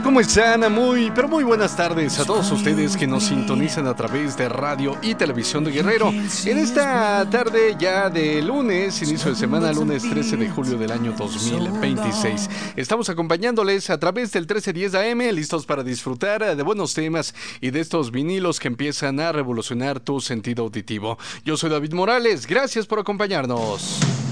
¿Cómo están? Pero muy buenas tardes a todos ustedes que nos sintonizan a través de radio y televisión de Guerrero. En esta tarde ya de lunes, inicio de semana, lunes 13 de julio del año 2026. Estamos acompañándoles a través del 1310 AM, listos para disfrutar de buenos temas y de estos vinilos que empiezan a revolucionar tu sentido auditivo. Yo soy David Morales, gracias por acompañarnos.